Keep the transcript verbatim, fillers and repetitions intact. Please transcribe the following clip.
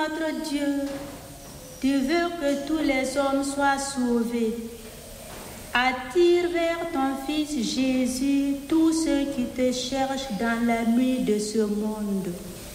notre Dieu, tu veux que tous les hommes soient sauvés. Attire vers ton Fils Jésus tous ceux qui te cherchent dans la nuit de ce monde.